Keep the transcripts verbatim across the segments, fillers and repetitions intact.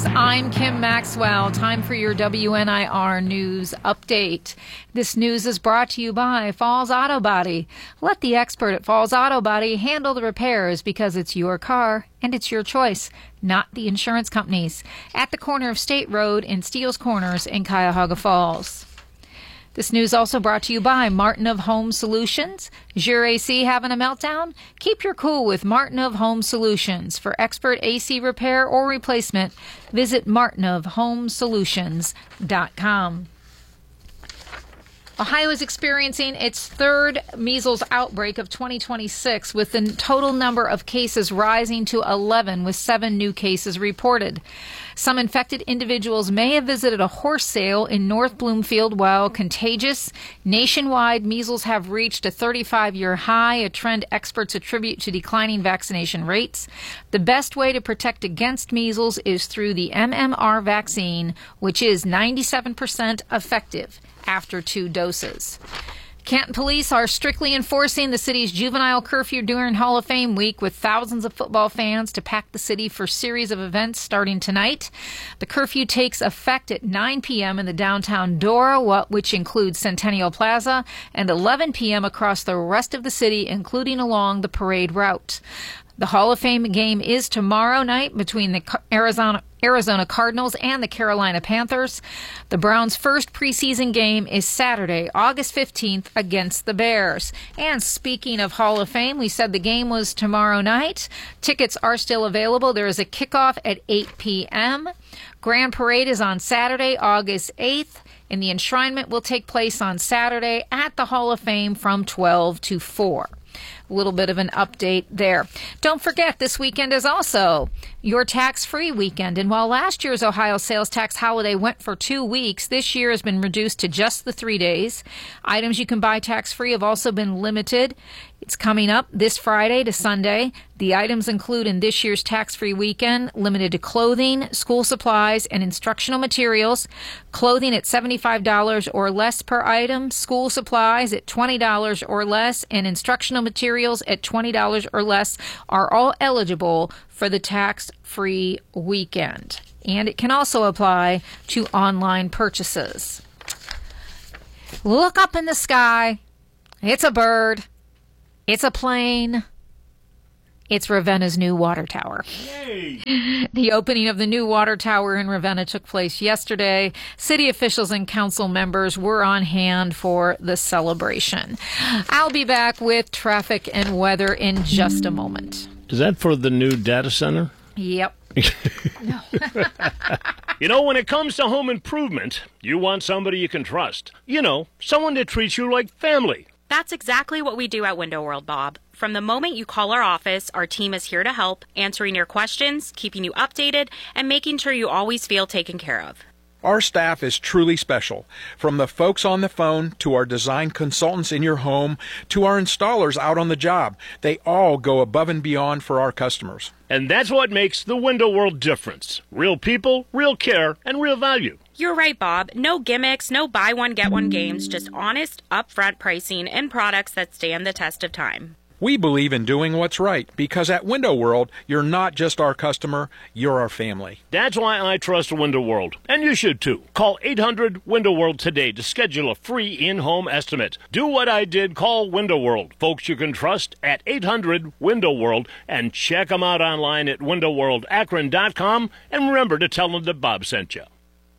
folks. I'm Kim Maxwell. Time for your W N I R News Update. This news is brought to you by Falls Auto Body. Let the expert at Falls Auto Body handle the repairs because it's your car and it's your choice, not the insurance companies. At the corner of State Road in Steele's Corners in Cuyahoga Falls. This news also brought to you by Martin of Home Solutions. Is your A C having a meltdown? Keep your cool with Martin of Home Solutions. For expert A C repair or replacement, visit martin of home solutions dot com. Ohio is experiencing its third measles outbreak of twenty twenty-six, with the total number of cases rising to eleven, with seven new cases reported. Some infected individuals may have visited a horse sale in North Bloomfield. While contagious, nationwide measles have reached a thirty-five-year high, a trend experts attribute to declining vaccination rates. The best way to protect against measles is through the M M R vaccine, which is ninety-seven percent effective after two doses. Canton police are strictly enforcing the city's juvenile curfew during Hall of Fame week, with thousands of football fans to pack the city for a series of events starting tonight. The curfew takes effect at nine p.m. in the downtown Dora, which includes Centennial Plaza, and eleven p.m. across the rest of the city, including along the parade route. The Hall of Fame game is tomorrow night between the Arizona Arizona Cardinals and the Carolina Panthers. The Browns' first preseason game is Saturday, August fifteenth, against the Bears. And speaking of Hall of Fame, we said the game was tomorrow night. Tickets are still available. There is a kickoff at eight p.m. Grand Parade is on Saturday, August eighth, and the enshrinement will take place on Saturday at the Hall of Fame from twelve to four. A little bit of an update there. Don't forget, this weekend is also your tax-free weekend. And while last year's Ohio sales tax holiday went for two weeks, this year has been reduced to just the three days. Items you can buy tax-free have also been limited. It's coming up this Friday to Sunday. The items include in this year's tax-free weekend, limited to clothing, school supplies, and instructional materials. Clothing at seventy-five dollars or less per item, school supplies at twenty dollars or less, and instructional materials at twenty dollars or less are all eligible for the tax-free weekend. And it can also apply to online purchases. Look up in the sky. It's a bird. It's a plane. It's Ravenna's new water tower. Yay. The opening of the new water tower in Ravenna took place yesterday. City officials and council members were on hand for the celebration. I'll be back with traffic and weather in just a moment. Is that for the new data center? Yep. No. You know, when it comes to home improvement, you want somebody you can trust. You know, someone that treats you like family. That's exactly what we do at Window World, Bob. From the moment you call our office, our team is here to help, answering your questions, keeping you updated, and making sure you always feel taken care of. Our staff is truly special. From the folks on the phone, to our design consultants in your home, to our installers out on the job, they all go above and beyond for our customers. And that's what makes the Window World difference. Real people, real care, and real value. You're right, Bob. No gimmicks, no buy one, get one games, just honest, upfront pricing and products that stand the test of time. We believe in doing what's right, because at Window World, you're not just our customer, you're our family. That's why I trust Window World, and you should too. Call eight hundred Window World today to schedule a free in-home estimate. Do what I did, call Window World. Folks you can trust at eight hundred Window World, and check them out online at window world akron dot com, and remember to tell them that Bob sent you.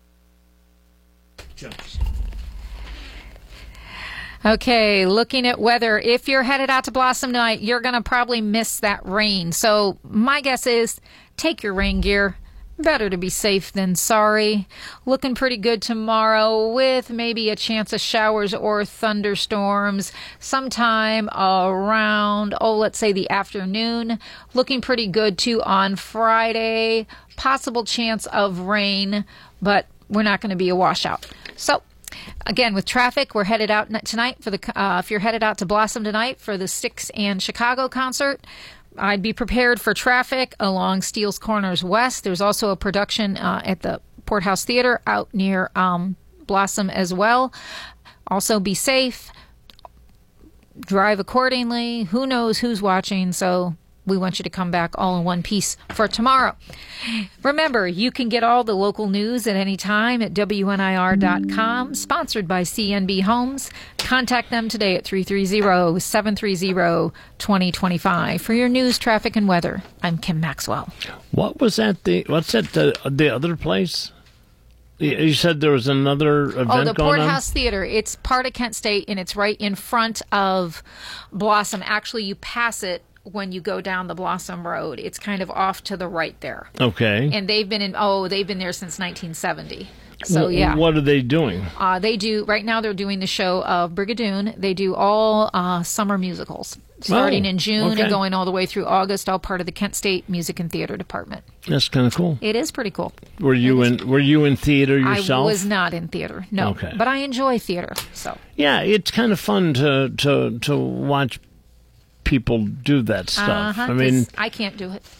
Okay, looking at weather. If you're headed out to Blossom Night, you're going to probably miss that rain. So my guess is take your rain gear. Better to be safe than sorry. Looking pretty good tomorrow with maybe a chance of showers or thunderstorms sometime around, oh, let's say the afternoon. Looking pretty good too on Friday. Possible chance of rain, but we're not going to be a washout. So again, with traffic, we're headed out tonight for the, uh, if you're headed out to Blossom tonight for the Styx and Chicago concert, I'd be prepared for traffic along Steele's Corners West. There's also a production uh, at the Porthouse Theater out near um, Blossom as well. Also be safe, drive accordingly. Who knows who's watching, so we want you to come back all in one piece for tomorrow. Remember, you can get all the local news at any time at W N I R dot com, sponsored by C N B Homes. Contact them today at three three zero, seven three zero, two zero two five for your news, traffic, and weather. I'm Kim Maxwell. What was that? The what's that? The, the other place? You said there was another event Oh, the going Porthouse on? Theater. It's part of Kent State, and it's right in front of Blossom. Actually, you pass it when you go down the Blossom Road. It's kind of off to the right there. Okay. And they've been in, oh, they've been there since nineteen seventy. So, W- yeah. What are they doing? Uh, they do, right now they're doing the show of Brigadoon. They do all uh, summer musicals, starting Oh, in June okay. and going all the way through August, all part of the Kent State Music and Theater Department. That's kind of cool. It is pretty cool. Were you in Were you in theater yourself? I was not in theater, no. Okay. But I enjoy theater, so. Yeah, it's kind of fun to to to watch people do that stuff. Uh-huh, I mean, 'cause I can't do it.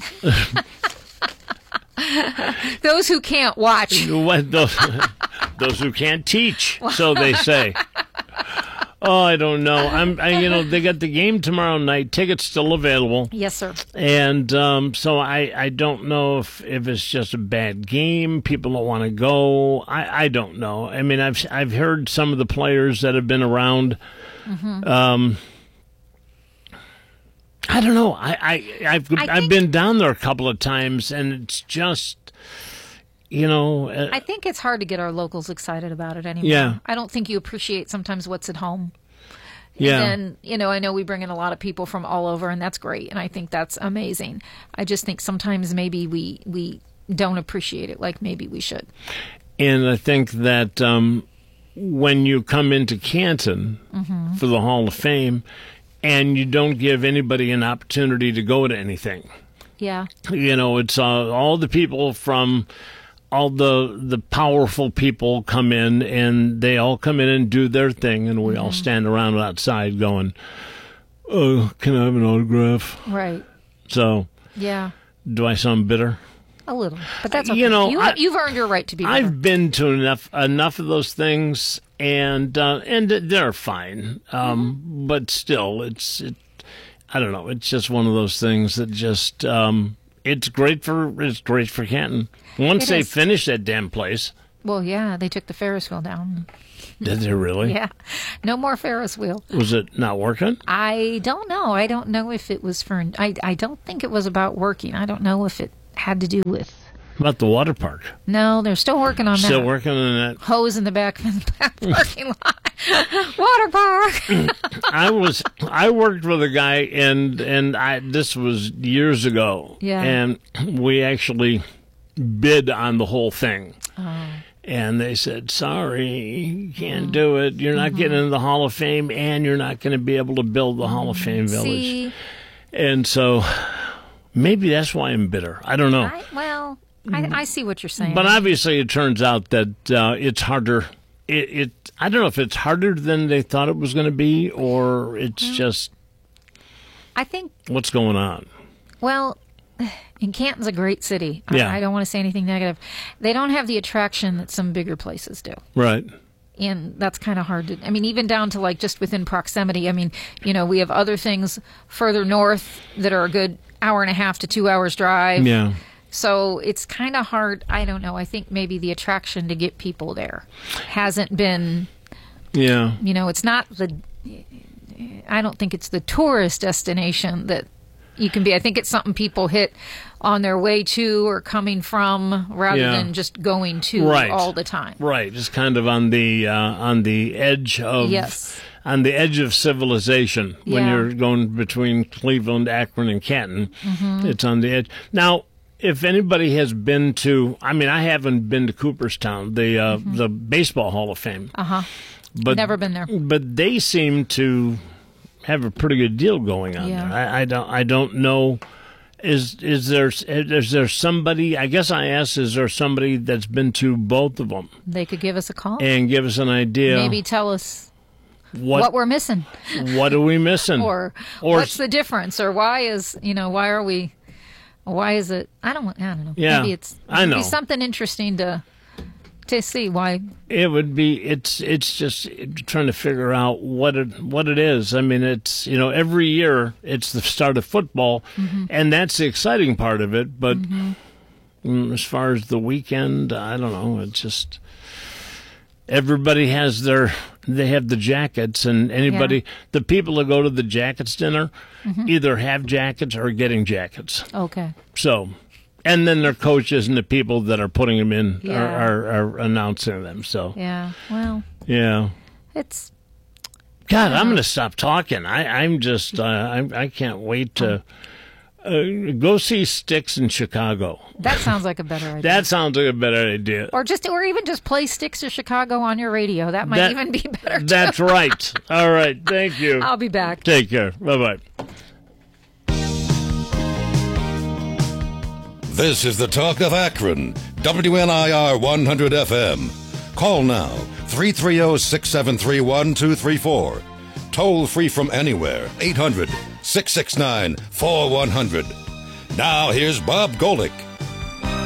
Those who can't watch. what those, those who can't teach, so they say. Oh, I don't know. I'm, I, you know, they got the game tomorrow night. Tickets still available, Yes, sir. and um, so I, I don't know if, if it's just a bad game. People don't want to go. I, I don't know. I mean, I've I've heard some of the players that have been around. Mm-hmm. Um, I don't know. I, I I've I I've think- been down there a couple of times, and it's just, you know. Uh, I think it's hard to get our locals excited about it anymore. Yeah. I don't think you appreciate sometimes what's at home. yeah. And then, you know, I know we bring in a lot of people from all over, and that's great, and I think that's amazing. I just think sometimes maybe we, we don't appreciate it like maybe we should. And I think that um, when you come into Canton Mm-hmm. for the Hall of Fame, and you don't give anybody an opportunity to go to anything, Yeah. you know, it's uh, all the people from all the the powerful people come in, and they all come in and do their thing, and we Mm-hmm. all stand around outside going, "Oh, can I have an autograph?" Right. So, Yeah. do I sound bitter? A little. But that's okay. You know, you, I- you've earned your right to be bitter. I've been to enough enough of those things, and uh, and they're fine. Um, Mm-hmm. But still, it's it, I don't know. It's just one of those things that just um, it's great for it's great for Canton. Once It they is. finish that damn place, Well, yeah, they took the Ferris wheel down. did they really? Yeah. No more Ferris wheel. Was it not working? I don't know. I don't know if it was for. I, I don't think it was about working. I don't know if it had to do with. How about the water park? No, they're still working on Still that. working on that. Hose in the back of the back parking lot. Water park. I was I worked with a guy, and and I this was years ago. Yeah. And we actually bid on the whole thing. Oh. And they said, "Sorry, you can't Mm-hmm. do it. You're not getting into the Hall of Fame, and you're not going to be able to build the Hall of Fame village." See, And so maybe that's why I'm bitter. I don't know. I, well, I, I see what you're saying. But obviously, it turns out that uh, it's harder. It, it I don't know if it's harder than they thought it was going to be, or it's just I think, what's going on. well, and Canton's a great city. I- Yeah. I, don't want to say anything negative. They don't have the attraction that some bigger places do. Right. And that's kind of hard to, I mean, even down to like just within proximity. I mean, you know, we have other things further north that are a good hour and a half to two hours drive. Yeah. So it's kind of hard. I don't know. I think maybe the attraction to get people there hasn't been, Yeah. you know, it's not the, I don't think it's the tourist destination that you can be. I think it's something people hit on their way to or coming from rather Yeah. than just going to Right. all the time. Right. Just kind of on the uh, on the edge of Yes. on the edge of civilization when Yeah. you're going between Cleveland, Akron, and Canton. Mm-hmm. It's on the edge. Now, if anybody has been to, I mean, I haven't been to Cooperstown, the uh, the Baseball Hall of Fame. Uh huh. But Never been there. But they seem to have a pretty good deal going on Yeah. there. I, I don't. I don't know. Is is there is there somebody? I guess I asked. Is there somebody that's been to both of them They could give us a call. and give us an idea? Maybe tell us what what we're missing, what are we missing? or, Or- what's the difference, or why is you know why are we, why is it? I don't. I don't know. Yeah, Maybe it's. I know. Maybe something interesting to to see why. It would be. It's. It's just trying to figure out what it what it is. I mean, it's you know every year it's the start of football, mm-hmm. and that's the exciting part of it. But mm-hmm. as far as the weekend, I don't know. It's just everybody has their. They have the jackets, and anybody, yeah. the people that go to the jackets dinner, mm-hmm. either have jackets or are getting jackets. Okay. So, and then their coaches and the people that are putting them in yeah. are, are, are announcing them. So. Yeah. Well. Yeah. It's. God, I'm going to stop talking. I, I'm just, uh, I, I can't wait to. Uh, go see Styx in Chicago. That sounds like a better idea. That sounds like a better idea. Or just, or even just play Styx of Chicago on your radio. That might that, even be better. Too. That's right. All right. Thank you. I'll be back. Take care. Bye bye. This is the Talk of Akron, W N I R one hundred F M. Call now, three three zero, six seven three, one two three four. Toll free from anywhere, eight hundred, six six nine, four one zero zero. Now here's Bob Golick.